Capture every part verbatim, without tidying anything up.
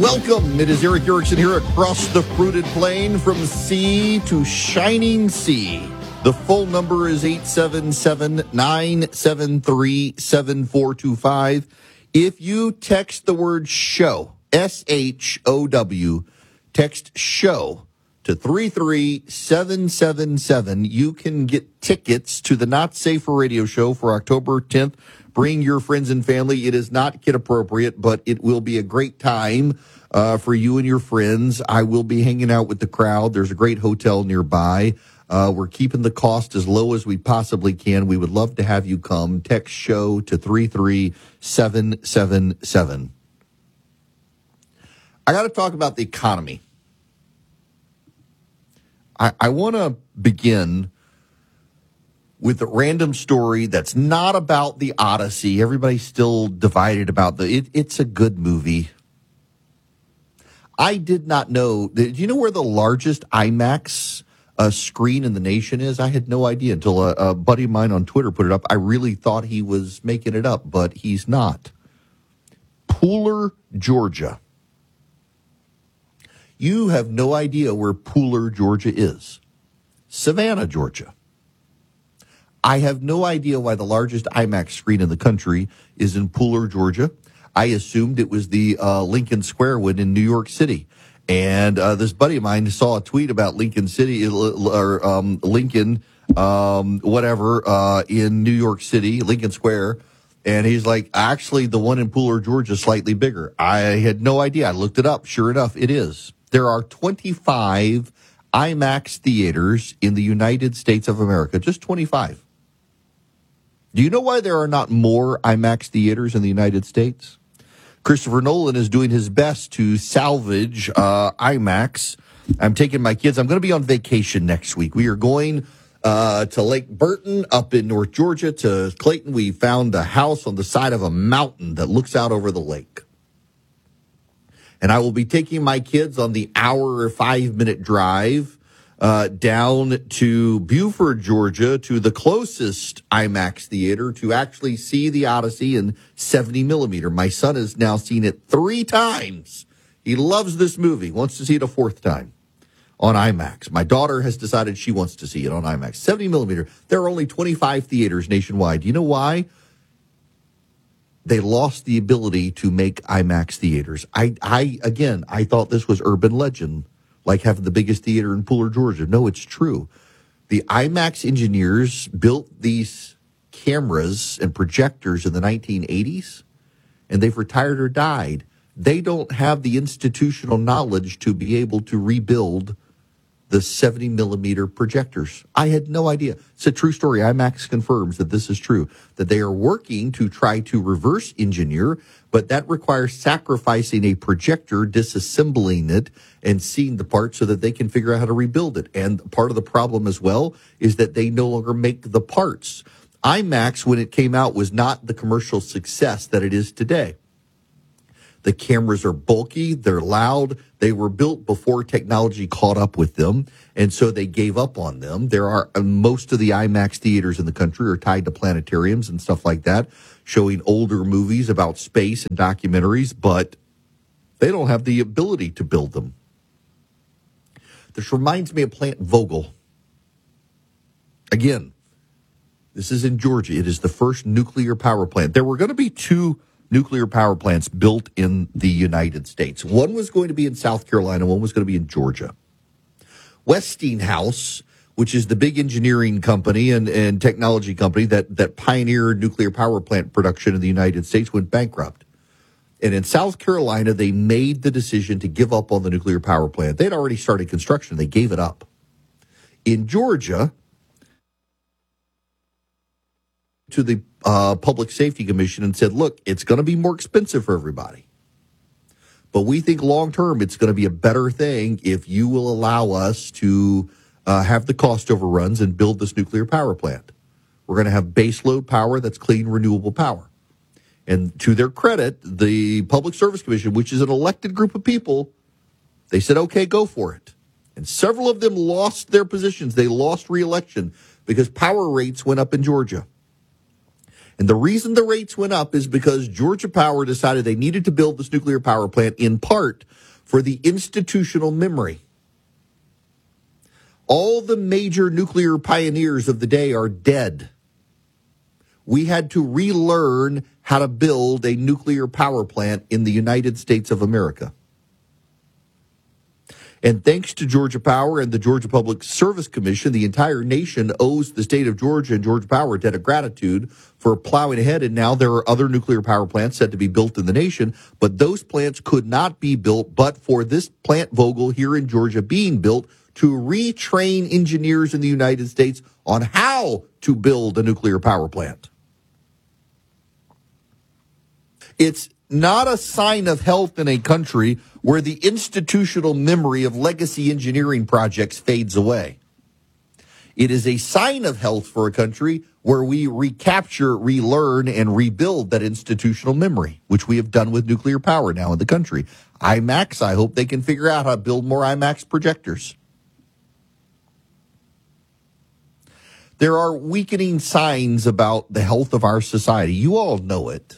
Welcome. It is Eric Erickson here across the fruited plain from sea to shining sea. The phone number is eight seven seven, nine seven three, seven four two five. If you text the word show, S H O W, text show to three three seven seven seven, you can get tickets to the Not Safer radio show for October tenth. Bring your friends and family. It is not kid appropriate, but it will be a great time uh, for you and your friends. I will be hanging out with the crowd. There's a great hotel nearby. Uh, we're keeping the cost as low as we possibly can. We would love to have you come. Text show to three three seven seven seven. I got to talk about the economy. I, I want to begin with a random story that's not about the Odyssey. Everybody's still divided about the, it, it's a good movie. I did not know, do you know where the largest IMAX uh, screen in the nation is? I had no idea until a, a buddy of mine on Twitter put it up. I really thought he was making it up, but he's not. Pooler, Georgia. You have no idea where Pooler, Georgia is. Savannah, Georgia. I have no idea why the largest IMAX screen in the country is in Pooler, Georgia. I assumed it was the uh, Lincoln Square one in New York City. And uh, this buddy of mine saw a tweet about Lincoln City, or um, Lincoln, um, whatever, uh, in New York City, Lincoln Square. And he's like, actually, the one in Pooler, Georgia is slightly bigger. I had no idea. I looked it up. Sure enough, it is. There are twenty-five IMAX theaters in the United States of America, just twenty-five. Do you know why there are not more IMAX theaters in the United States? Christopher Nolan is doing his best to salvage uh, IMAX. I'm taking my kids. I'm going to be on vacation next week. We are going uh, to Lake Burton up in North Georgia to Clayton. We found a house on the side of a mountain that looks out over the lake. And I will be taking my kids on the hour or five minute drive Uh, down to Buford, Georgia, to the closest IMAX theater to actually see the Odyssey in seventy millimeter. My son has now seen it three times. He loves this movie, wants to see it a fourth time on IMAX. My daughter has decided she wants to see it on IMAX. seventy millimeter. There are only twenty-five theaters nationwide. Do you know why? They lost the ability to make IMAX theaters. I, I again, I thought this was urban legend, like having the biggest theater in Pooler, Georgia. No, it's true. The IMAX engineers built these cameras and projectors in the nineteen eighties, and they've retired or died. They don't have the institutional knowledge to be able to rebuild the seventy millimeter projectors. I had no idea. It's a true story. IMAX confirms that this is true, that they are working to try to reverse engineer, but that requires sacrificing a projector, disassembling it, and seeing the parts so that they can figure out how to rebuild it. And part of the problem as well is that they no longer make the parts. IMAX, when it came out, was not the commercial success that it is today. The cameras are bulky, they're loud, they were built before technology caught up with them, and so they gave up on them. There are, most of the IMAX theaters in the country are tied to planetariums and stuff like that, showing older movies about space and documentaries, but they don't have the ability to build them. This reminds me of Plant Vogtle. Again, this is in Georgia. It is the first nuclear power plant. There were going to be two nuclear power plants built in the United States. One was going to be in South Carolina, one was going to be in Georgia. Westinghouse, which is the big engineering company and, and technology company that, that pioneered nuclear power plant production in the United States, went bankrupt. And in South Carolina, they made the decision to give up on the nuclear power plant. They'd already started construction. They gave it up. In Georgia, to the uh, Public Safety Commission and said, look, it's going to be more expensive for everybody. But we think long-term it's going to be a better thing if you will allow us to uh, have the cost overruns and build this nuclear power plant. We're going to have baseload power that's clean, renewable power. And to their credit, the Public Service Commission, which is an elected group of people, they said, okay, go for it. And several of them lost their positions. They lost re-election because power rates went up in Georgia. And the reason the rates went up is because Georgia Power decided they needed to build this nuclear power plant in part for the institutional memory. All the major nuclear pioneers of the day are dead. We had to relearn how to build a nuclear power plant in the United States of America. And thanks to Georgia Power and the Georgia Public Service Commission, the entire nation owes the state of Georgia and Georgia Power a debt of gratitude for plowing ahead. And now there are other nuclear power plants set to be built in the nation, but those plants could not be built but for this plant Vogtle here in Georgia being built to retrain engineers in the United States on how to build a nuclear power plant. It's not a sign of health in a country where the institutional memory of legacy engineering projects fades away. It is a sign of health for a country where we recapture, relearn, and rebuild that institutional memory, which we have done with nuclear power now in the country. IMAX, I hope they can figure out how to build more IMAX projectors. There are weakening signs about the health of our society. You all know it.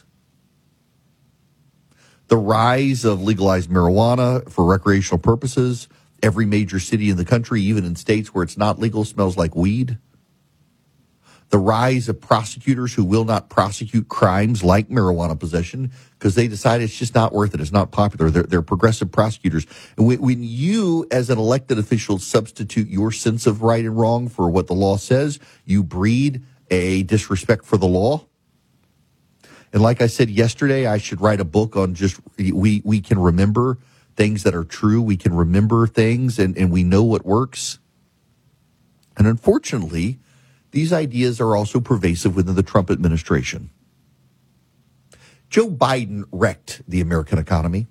The rise of legalized marijuana for recreational purposes. Every major city in the country, even in states where it's not legal, smells like weed. The rise of prosecutors who will not prosecute crimes like marijuana possession because they decide it's just not worth it. It's not popular. They're, they're progressive prosecutors. And when, when you, as an elected official, substitute your sense of right and wrong for what the law says, you breed a disrespect for the law. And like I said yesterday, I should write a book on just we we can remember things that are true. We can remember things and, and we know what works. And unfortunately, these ideas are also pervasive within the Trump administration. Joe Biden wrecked the American economy.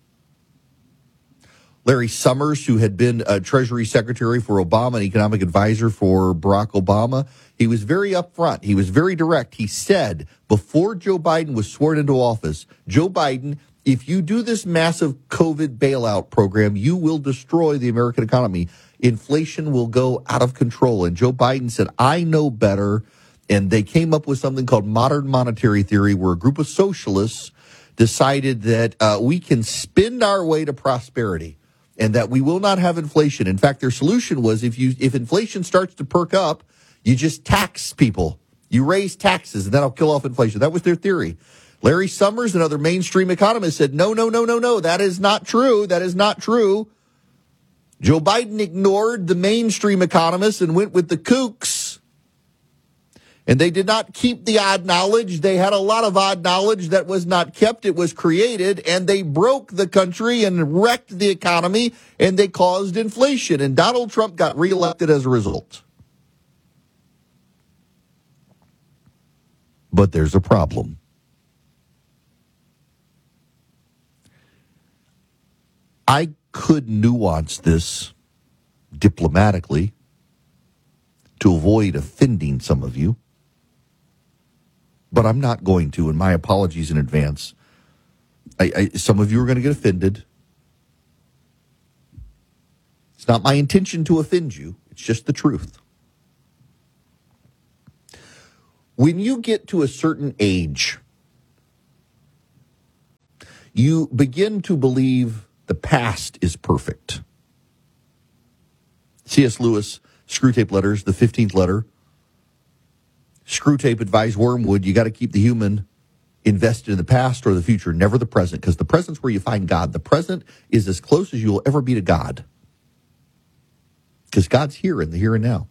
Larry Summers, who had been a Treasury Secretary for Obama and economic advisor for Barack Obama, he was very upfront. He was very direct. He said before Joe Biden was sworn into office, Joe Biden, if you do this massive COVID bailout program, you will destroy the American economy. Inflation will go out of control. And Joe Biden said, I know better. And they came up with something called modern monetary theory, where a group of socialists decided that uh, we can spend our way to prosperity and that we will not have inflation. In fact, their solution was if you if inflation starts to perk up, you just tax people. You raise taxes, and that'll kill off inflation. That was their theory. Larry Summers and other mainstream economists said, no, no, no, no, no, that is not true. That is not true. Joe Biden ignored the mainstream economists and went with the kooks. And they did not keep the odd knowledge. They had a lot of odd knowledge that was not kept. It was created, and they broke the country and wrecked the economy, and they caused inflation. And Donald Trump got reelected as a result. But there's a problem. I could nuance this diplomatically to avoid offending some of you, but I'm not going to, and my apologies in advance. I, I, some of you are going to get offended. It's not my intention to offend you. It's just the truth. When you get to a certain age, you begin to believe the past is perfect. C S. Lewis, Screwtape Letters, the fifteenth letter. Screwtape advised Wormwood, you got to keep the human invested in the past or the future, never the present, because the present's where you find God. The present is as close as you'll ever be to God, because God's here in the here and now.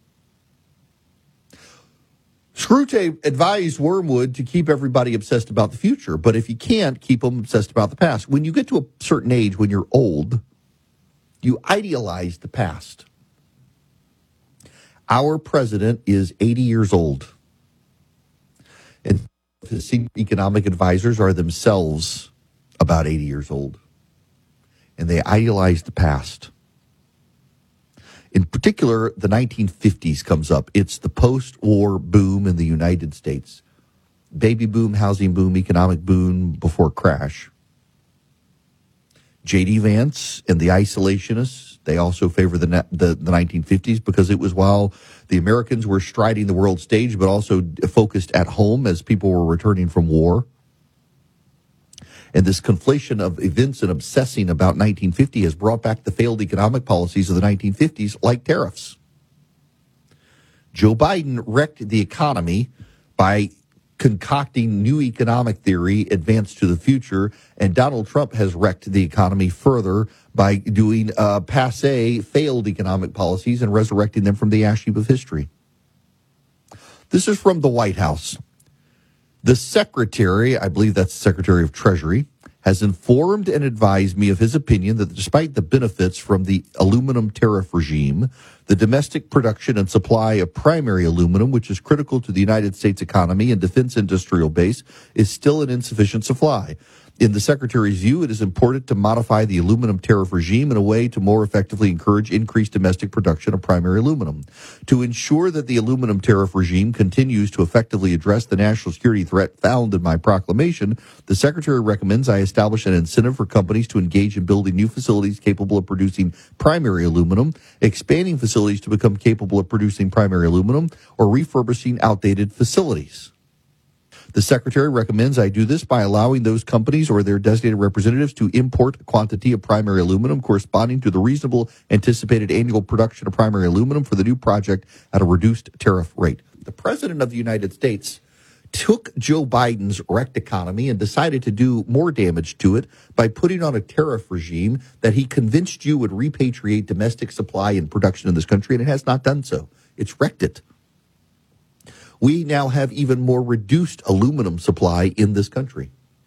Screwtape advised Wormwood to keep everybody obsessed about the future, but if you can't, keep them obsessed about the past. When you get to a certain age, when you're old, you idealize the past. Our president is eighty years old, and his senior economic advisors are themselves about eighty years old, and they idealize the past. In particular, the nineteen fifties comes up. It's the post-war boom in the United States. Baby boom, housing boom, economic boom before crash. J D. Vance and the isolationists They also favor the, the the nineteen fifties because it was while the Americans were striding the world stage, but also focused at home as people were returning from war. And this conflation of events and obsessing about nineteen fifty has brought back the failed economic policies of the nineteen fifties, like tariffs. Joe Biden wrecked the economy by concocting new economic theory advanced to the future, and Donald Trump has wrecked the economy further by doing uh, passé, failed economic policies and resurrecting them from the ash heap of history. This is from the White House. The secretary, I believe that's the Secretary of Treasury, has informed and advised me of his opinion that despite the benefits from the aluminum tariff regime, the domestic production and supply of primary aluminum, which is critical to the United States economy and defense industrial base, is still an insufficient supply. In the Secretary's view, it is important to modify the aluminum tariff regime in a way to more effectively encourage increased domestic production of primary aluminum. To ensure that the aluminum tariff regime continues to effectively address the national security threat found in my proclamation, the Secretary recommends I establish an incentive for companies to engage in building new facilities capable of producing primary aluminum, expanding facilities to become capable of producing primary aluminum, or refurbishing outdated facilities. The Secretary recommends I do this by allowing those companies or their designated representatives to import a quantity of primary aluminum corresponding to the reasonable anticipated annual production of primary aluminum for the new project at a reduced tariff rate. The President of the United States took Joe Biden's wrecked economy and decided to do more damage to it by putting on a tariff regime that he convinced you would repatriate domestic supply and production in this country, and it has not done so. It's wrecked it. We now have even more reduced aluminum supply in this country.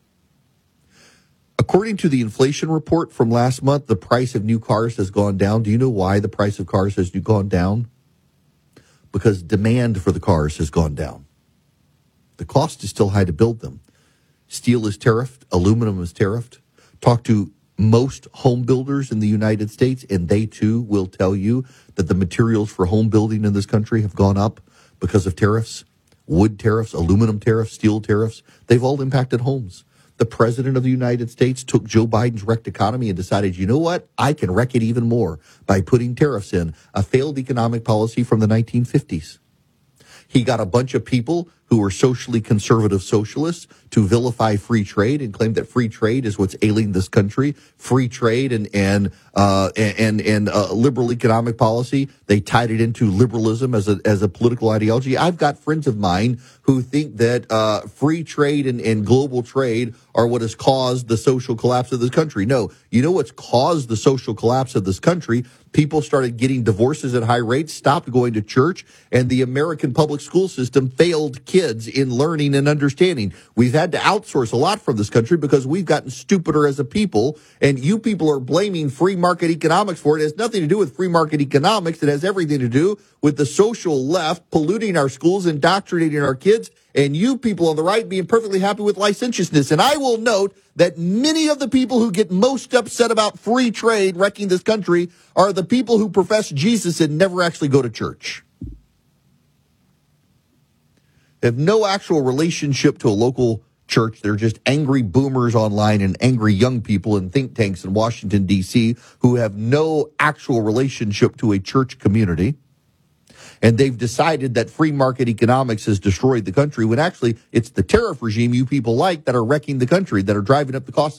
According to the inflation report from last month, the price of new cars has gone down. Do you know why the price of cars has gone down? Because demand for the cars has gone down. The cost is still high to build them. Steel is tariffed. Aluminum is tariffed. Talk to most home builders in the United States, and they too will tell you that the materials for home building in this country have gone up because of tariffs, wood tariffs, aluminum tariffs, steel tariffs. They've all impacted homes. The President of the United States took Joe Biden's wrecked economy and decided, you know what, I can wreck it even more by putting tariffs in, a failed economic policy from the nineteen fifties. He got a bunch of people who were socially conservative socialists to vilify free trade and claim that free trade is what's ailing this country. Free trade and and uh, and and uh, liberal economic policy. They tied it into liberalism as a as a political ideology. I've got friends of mine who think that uh, free trade and, and global trade are what has caused the social collapse of this country. No, you know what's caused the social collapse of this country? People started getting divorces at high rates, stopped going to church, and the American public school system failed kids in learning and understanding. We've had to outsource a lot from this country because we've gotten stupider as a people, and you people are blaming free market economics for it. It has nothing to do with free market economics. It has everything to do with the social left polluting our schools, indoctrinating our kids, and you people on the right being perfectly happy with licentiousness. And I will note that many of the people who get most upset about free trade wrecking this country are the people who profess Jesus and never actually go to church. They have no actual relationship to a local church. They're just angry boomers online and angry young people in think tanks in Washington, D C who have no actual relationship to a church community. And they've decided that free market economics has destroyed the country when actually it's the tariff regime you people like that are wrecking the country, that are driving up the cost